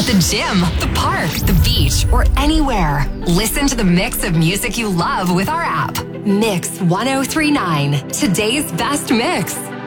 the gym, the park, the beach, or anywhere. Listen to the mix of music you love with our app. Mix 1039, today's best mix.